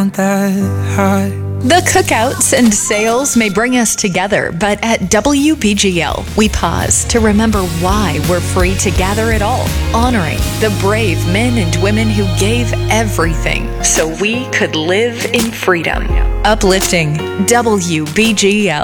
aren't that high. The cookouts and sales may bring us together, but at WBGL, we pause to remember why we're free to gather at all, honoring the brave men and women who gave everything so we could live in freedom. Uplifting WBGL.